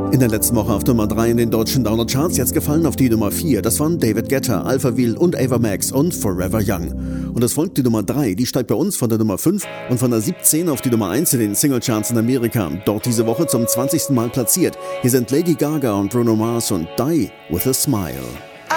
In der letzten Woche auf Nummer 3 in den deutschen Download-Charts, jetzt gefallen auf die Nummer 4. Das waren David Guetta, Alphaville und Ava Max und Forever Young. Und es folgt die Nummer 3, die steigt bei uns von der Nummer 5 und von der 17 auf die Nummer 1 in den Singlecharts in Amerika. Dort diese Woche zum 20. Mal platziert. Hier sind Lady Gaga und Bruno Mars und Die With A Smile.